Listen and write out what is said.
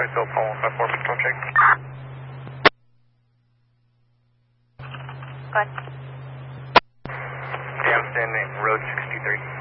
Bill Paul 54 control check. Go ahead. Yeah, I'm standing road 63.